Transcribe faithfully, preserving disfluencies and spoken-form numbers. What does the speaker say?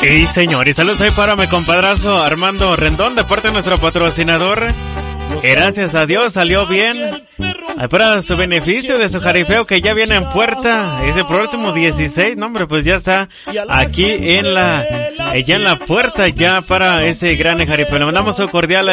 Y señores, saludos ahí para mi compadrazo Armando Rendón, de parte de nuestro patrocinador. Gracias a Dios salió bien. Ay, para su beneficio de su jaripeo que ya viene en puerta. Ese próximo dieciséis, no hombre, pues ya está aquí en la, ya en la puerta ya para ese gran jaripeo. Le mandamos un cordial